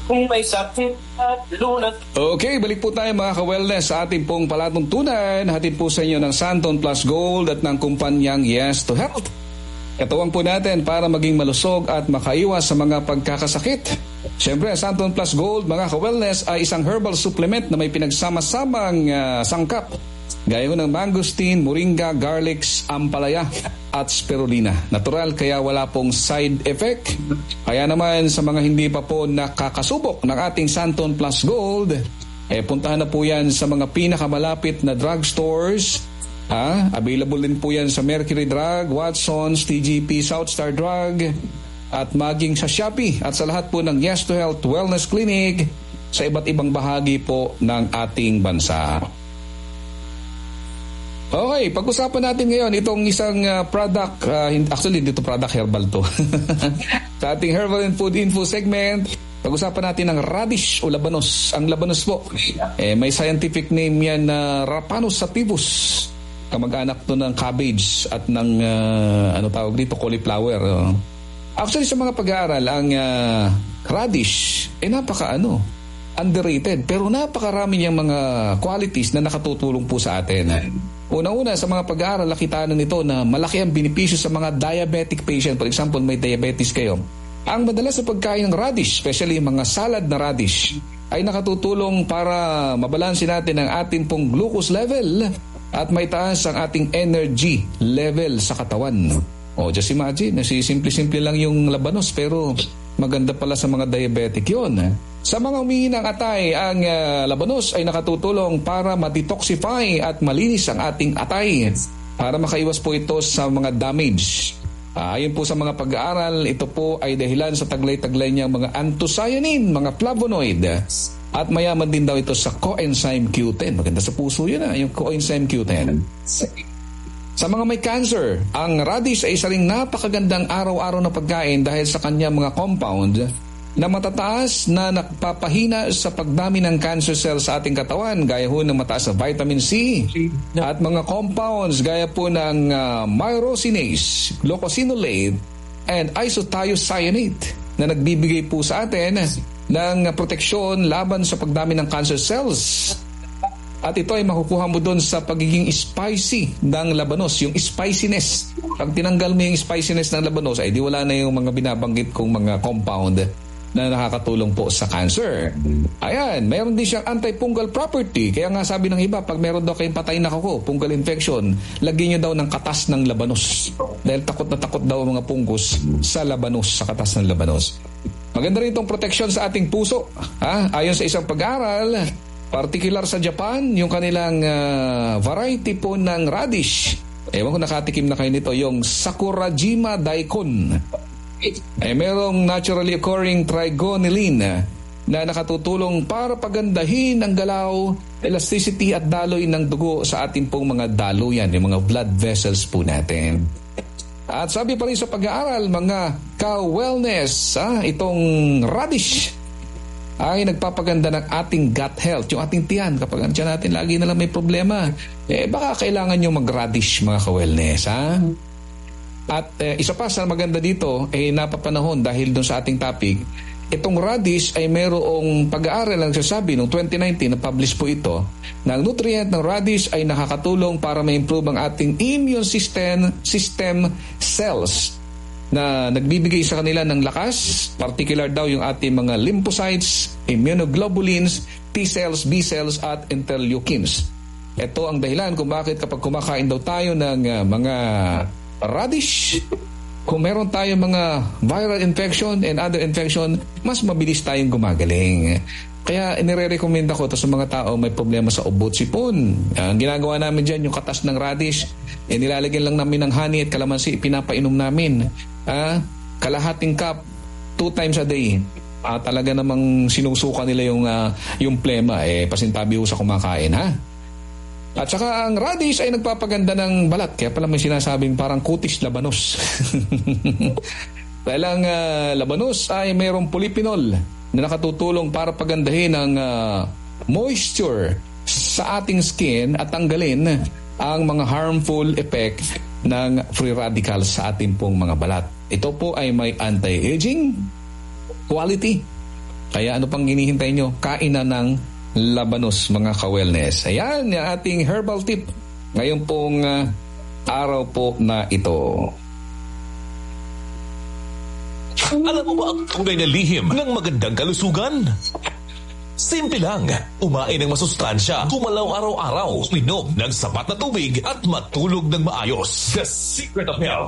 kung may sakit at lunat. Okay, balik po tayo mga ka-wellness sa ating pong palatuntunan. Hatid po sa inyo ng Santon Plus Gold at ng kumpanyang Yes to Health. Katuwang po natin para maging malusog at makaiwas sa mga pagkakasakit. Siyempre, Santon Plus Gold, mga ka-wellness, ay isang herbal supplement na may pinagsama-samang sangkap. Gaya ho ng mangosteen, moringa, garlic, ampalaya at spirulina. Natural kaya wala pong side effect. Kaya naman sa mga hindi pa po nakakasubok ng ating Santon Plus Gold, puntahan na po yan sa mga pinakamalapit na drugstores. Available din po yan sa Mercury Drug, Watsons, TGP, Southstar Drug at maging sa Shopee at sa lahat po ng Yes to Health Wellness Clinic sa iba't ibang bahagi po ng ating bansa. Okay, pag-usapan natin ngayon itong isang product, actually dito product herbal to. Sa ating Herbal and Food Info segment, pag-usapan natin ng radish o labanos. Ang labanos po, may scientific name yan na Rapanus sativus. Kamag-anak to ng cabbage at ng, tawag dito, cauliflower. Actually sa mga pag-aaral, ang radish, underrated. Pero napakarami niyang mga qualities na nakatutulong po sa atin. Una-una, sa mga pag-aaral, nakita na nito na malaki ang benepisyo sa mga diabetic patient. For example, may diabetes kayo. Ang madalas sa pagkain ng radish, especially mga salad na radish, ay nakatutulong para mabalansin natin ang ating pong glucose level at may taas ang ating energy level sa katawan. Just imagine, simple-simple lang yung labanos pero maganda pala sa mga diabetic yun. Sa mga umihinang atay, ang labanos ay nakatutulong para ma-detoxify at malinis ang ating atay para makaiwas po ito sa mga damage. Ayon po sa mga pag-aaral, ito po ay dahilan sa taglay-taglay niyang mga anthocyanin, mga flavonoid. At mayaman din daw ito sa coenzyme Q10. Maganda sa puso yun yung coenzyme Q10. Sa mga may cancer, ang radish ay isa ring napakagandang araw-araw na pagkain dahil sa kanyang mga compound na matataas na nagpapahina sa pagdami ng cancer cells sa ating katawan, gaya ho ng mataas na vitamin C at mga compounds gaya po ng myrosinase, glucosinolate and isothiocyanate na nagbibigay po sa atin ng proteksyon laban sa pagdami ng cancer cells. At ito ay makukuha mo doon sa pagiging spicy ng labanos, yung spiciness. Pag tinanggal mo yung spiciness ng labanos, ay di wala na yung mga binabanggit kong mga compound na nakakatulong po sa cancer. Ayan, mayroon din siyang antifungal property. Kaya nga sabi ng iba, pag meron daw kayong patay na kuko, fungal infection, lagyan nyo daw ng katas ng labanos. Dahil takot na takot daw ang mga fungus sa labanos, sa katas ng labanos. Maganda rin itong proteksyon sa ating puso. Ayon sa isang pag-aaral, particular sa Japan, yung kanilang variety po ng radish. Ewan ko nakatikim na kayo nito, yung Sakurajima Daikon. Merong naturally occurring trigonelline na nakatutulong para pagandahin ang galaw, elasticity at daloy ng dugo sa ating pong mga daluyan, yung mga blood vessels po natin. At sabi pa rin sa pag-aaral, mga ka-wellness, itong radish ay nagpapaganda ng ating gut health, yung ating tiyan. Kapag ang tiyan natin lagi na lang may problema, baka kailangan nyo mag-radish, mga ka-wellness. At isa pa sa maganda dito, napapanahon dahil doon sa ating topic, itong radish ay mayroong pag-aaral lang sasabi noong 2019, na-publish po ito, na ang nutrient ng radish ay nakakatulong para ma-improve ang ating immune system cells na nagbibigay sa kanila ng lakas, particular daw yung ating mga lymphocytes, immunoglobulins, T cells, B cells at interleukins. Ito ang dahilan kung bakit kapag kumakain daw tayo ng mga radish, kung meron tayong mga viral infection and other infection, mas mabilis tayong gumagaling. Kaya inire-recommend ako sa mga tao may problema sa ubo, sipon. Ang ginagawa namin dyan, yung katas ng radish, nilalagyan lang namin ng honey at kalamansi, pinapainom namin. Kalahating cup, 2 times a day. Talaga namang sinusuka nila yung plema. Pasintabi ho sa kumakain, At saka ang radish ay nagpapaganda ng balat. Kaya pala may sinasabing parang kutis labanos. Dahil ang labanos ay mayroong polyphenol na nakatutulong para pagandahin ang moisture sa ating skin at tanggalin ang mga harmful effect ng free radicals sa ating pong mga balat. Ito po ay may anti-aging quality Kaya ano pang hinihintay nyo? Kain na ng labanos, mga ka-wellness. Ayan, yung ating herbal tip. Ngayon pong araw po na ito. Alam mo ba ang tunay na lihim ng magandang kalusugan? Simple lang, umain ng masustansya, gumalaw araw-araw, minom ng sapat na tubig at matulog ng maayos. The Secret of Health.